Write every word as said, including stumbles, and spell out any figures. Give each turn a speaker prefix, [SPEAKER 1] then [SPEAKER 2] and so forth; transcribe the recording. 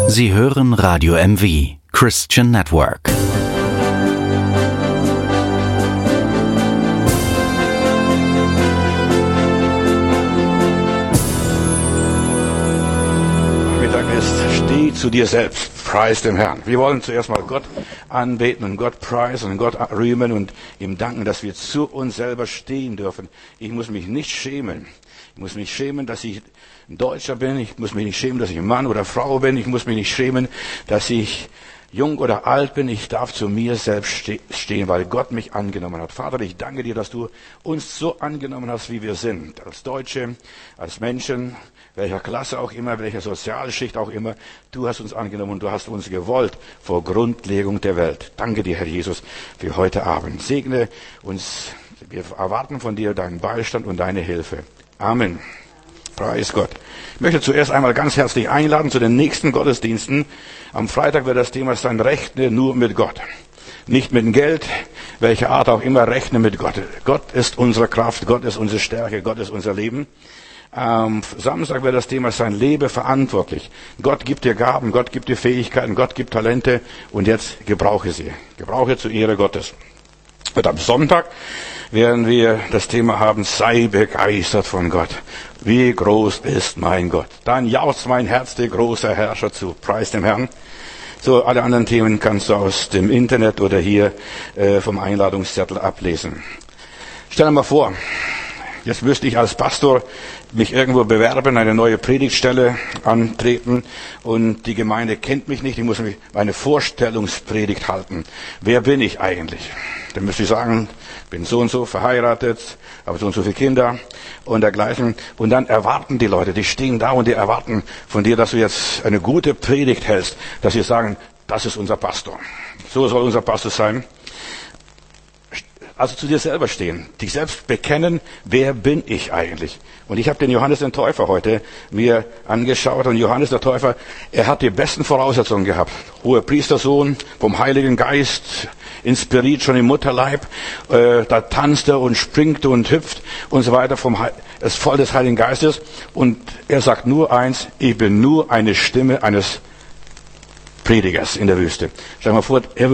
[SPEAKER 1] Sie hören Radio M V, Christian Network.
[SPEAKER 2] Mittag ist, steh zu dir selbst, preis dem Herrn. Wir wollen zuerst mal Gott anbeten und Gott preisen und Gott rühmen und ihm danken, dass wir zu uns selber stehen dürfen. Ich muss mich nicht schämen. Ich muss mich schämen, dass ich ein Deutscher bin. Ich muss mich nicht schämen, dass ich ein Mann oder Frau bin. Ich muss mich nicht schämen, dass ich jung oder alt bin. Ich darf zu mir selbst stehen, weil Gott mich angenommen hat. Vater, ich danke dir, dass du uns so angenommen hast, wie wir sind. Als Deutsche, als Menschen, welcher Klasse auch immer, welcher Sozialschicht auch immer. Du hast uns angenommen und du hast uns gewollt vor Grundlegung der Welt. Danke dir, Herr Jesus, für heute Abend. Segne uns. Wir erwarten von dir deinen Beistand und deine Hilfe. Amen. Preis Gott. Ich möchte zuerst einmal ganz herzlich einladen zu den nächsten Gottesdiensten. Am Freitag wird das Thema sein, rechne nur mit Gott. Nicht mit dem Geld, welcher Art auch immer, rechne mit Gott. Gott ist unsere Kraft, Gott ist unsere Stärke, Gott ist unser Leben. Am Samstag wird das Thema sein, lebe verantwortlich. Gott gibt dir Gaben, Gott gibt dir Fähigkeiten, Gott gibt Talente und jetzt gebrauche sie. Gebrauche zur Ehre Gottes. Und am Sonntag werden wir das Thema haben, sei begeistert von Gott. Wie groß ist mein Gott? Dann jauchzt mein Herz, der große Herrscher zu. Preis dem Herrn. So, alle anderen Themen kannst du aus dem Internet oder hier äh, vom Einladungszettel ablesen. Stell dir mal vor, jetzt müsste ich als Pastor mich irgendwo bewerben, eine neue Predigtstelle antreten und die Gemeinde kennt mich nicht. Ich muss meine Vorstellungspredigt halten. Wer bin ich eigentlich? Dann müsste ich sagen, bin so und so verheiratet, habe so und so viele Kinder und dergleichen. Und dann erwarten die Leute, die stehen da und die erwarten von dir, dass du jetzt eine gute Predigt hältst, dass sie sagen, das ist unser Pastor. So soll unser Pastor sein. Also zu dir selber stehen, dich selbst bekennen, wer bin ich eigentlich? Und ich habe den Johannes den Täufer heute mir angeschaut und Johannes der Täufer, er hat die besten Voraussetzungen gehabt. Hoher Priestersohn, vom Heiligen Geist, inspiriert schon im Mutterleib, äh, da tanzt er und springt und hüpft und so weiter, vom He- er ist voll des Heiligen Geistes und er sagt nur eins, ich bin nur eine Stimme eines Predigers in der Wüste. Stell dir mal vor, er